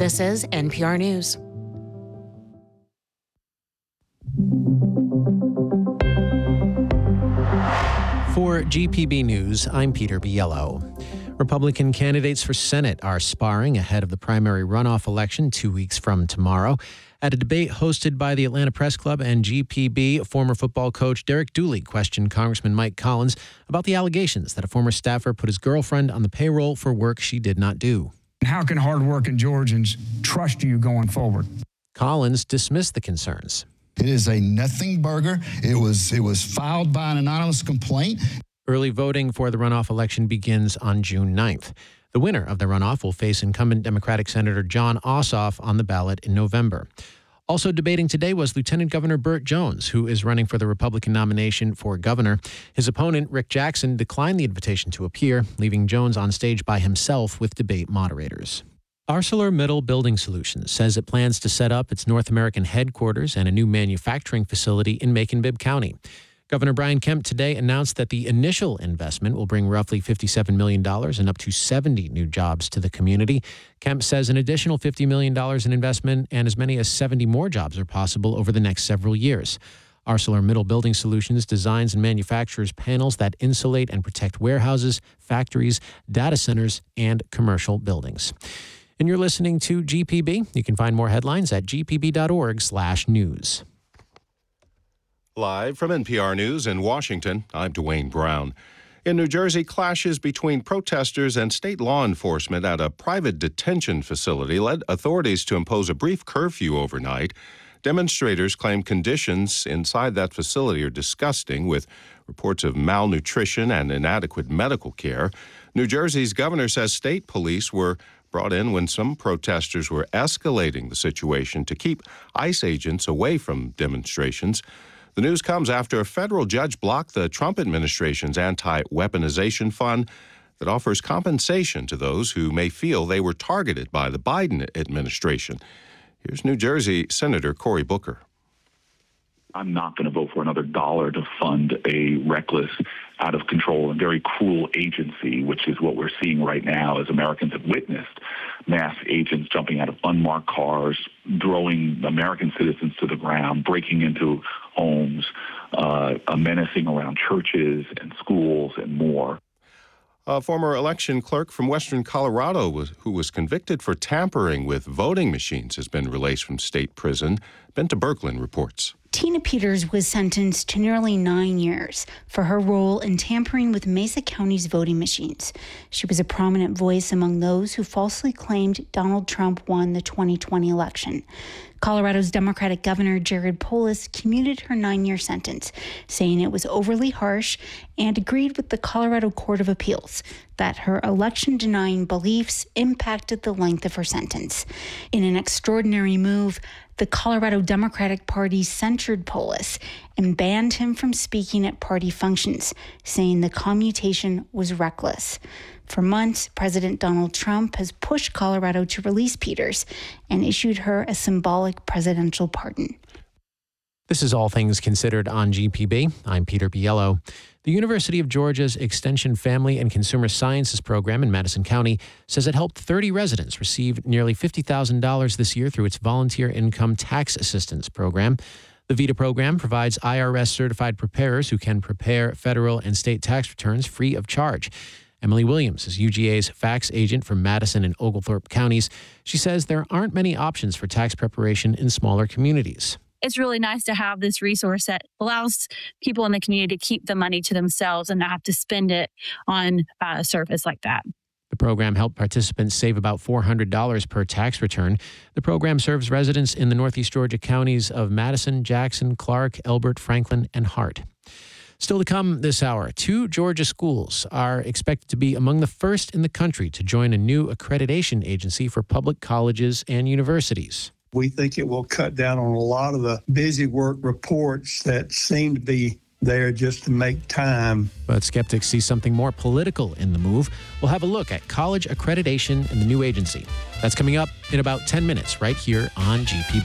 This is NPR News. For GPB News, I'm Peter Biello. Republican candidates for Senate are sparring ahead of the primary runoff election 2 weeks from tomorrow. At a debate hosted by the Atlanta Press Club and GPB, former football coach Derek Dooley questioned Congressman Mike Collins about the allegations that a former staffer put his girlfriend on the payroll for work she did not do. How can hardworking Georgians trust you going forward? Collins dismissed the concerns. It is a nothing burger. It was filed by an anonymous complaint. Early voting for the runoff election begins on June 9th. The winner of the runoff will face incumbent Democratic Senator Jon Ossoff on the ballot in November. Also debating today was Lieutenant Governor Burt Jones, who is running for the Republican nomination for governor. His opponent, Rick Jackson, declined the invitation to appear, leaving Jones on stage by himself with debate moderators. ArcelorMittal Building Solutions says it plans to set up its North American headquarters and a new manufacturing facility in Macon-Bibb County. Governor Brian Kemp today announced that the initial investment will bring roughly $57 million and up to 70 new jobs to the community. Kemp says an additional $50 million in investment and as many as 70 more jobs are possible over the next several years. ArcelorMittal Building Solutions designs and manufactures panels that insulate and protect warehouses, factories, data centers, and commercial buildings. And you're listening to GPB. You can find more headlines at gpb.org/news. Live from NPR News in Washington, I'm Dwayne Brown. In New Jersey, clashes between protesters and state law enforcement at a private detention facility led authorities to impose a brief curfew overnight. Demonstrators claim conditions inside that facility are disgusting, with reports of malnutrition and inadequate medical care. New Jersey's governor says state police were brought in when some protesters were escalating the situation to keep ICE agents away from demonstrations. The news comes after a federal judge blocked the Trump administration's anti-weaponization fund that offers compensation to those who may feel they were targeted by the Biden administration. Here's New Jersey Senator Cory Booker. I'm not going to vote for another dollar to fund a reckless, out of control, and very cruel agency, which is what we're seeing right now as Americans have witnessed mass agents jumping out of unmarked cars, throwing American citizens to the ground, breaking into homes, menacing around churches and schools and more. A former election clerk from western Colorado who was convicted for tampering with voting machines has been released from state prison. Benta Berglund reports. Tina Peters was sentenced to nearly 9 years for her role in tampering with Mesa County's voting machines. She was a prominent voice among those who falsely claimed Donald Trump won the 2020 election. Colorado's Democratic Governor Jared Polis commuted her 9-year sentence, saying it was overly harsh, and agreed with the Colorado Court of Appeals that her election-denying beliefs impacted the length of her sentence. In an extraordinary move, the Colorado Democratic Party censured Polis and banned him from speaking at party functions, saying the commutation was reckless. For months, President Donald Trump has pushed Colorado to release Peters and issued her a symbolic presidential pardon. This is All Things Considered on GPB. I'm Peter Biello. The University of Georgia's Extension Family and Consumer Sciences program in Madison County says it helped 30 residents receive nearly $50,000 this year through its Volunteer Income Tax Assistance program. The VITA program provides IRS-certified preparers who can prepare federal and state tax returns free of charge. Emily Williams is UGA's fax agent for Madison and Oglethorpe counties. She says there aren't many options for tax preparation in smaller communities. It's really nice to have this resource that allows people in the community to keep the money to themselves and not have to spend it on a service like that. The program helped participants save about $400 per tax return. The program serves residents in the Northeast Georgia counties of Madison, Jackson, Clark, Elbert, Franklin, and Hart. Still to come this hour, 2 Georgia schools are expected to be among the first in the country to join a new accreditation agency for public colleges and universities. We think it will cut down on a lot of the busy work reports that seem to be there just to make time. But skeptics see something more political in the move. We'll have a look at college accreditation and the new agency. That's coming up in about 10 minutes right here on GPB.